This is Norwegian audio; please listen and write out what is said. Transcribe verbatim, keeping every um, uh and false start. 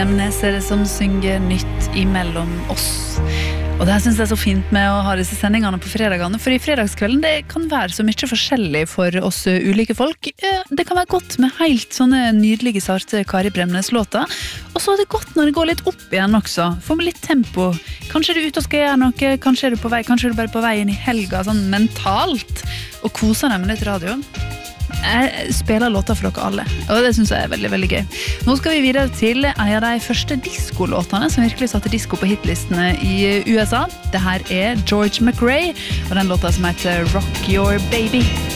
Bremnes er det som synger nytt imellom oss. Og det her synes jeg er så fint med å ha disse sendingene på fredagene, for i fredagskvelden det kan være så mye forskjellig for oss ulike folk. Det kan være godt med helt sånne nydelige, sarte Kari Bremnes-låter, og så er det godt når det går litt opp igjen også. Få med litt tempo. Kanskje er du ute og skal gjøre noe, kanskje er du på vei, kanskje er du bare på vei inn i helga, sånn mentalt, og koser deg med litt radio. Jeg spiller låter for dere alle, og det synes jeg er veldig, veldig gøy. Nå skal vi videre til en av de første disco-låtene som virkelig satte disco på hitlistene i U S A. Det her er George McRae, og den låta som heter Rock Your Baby.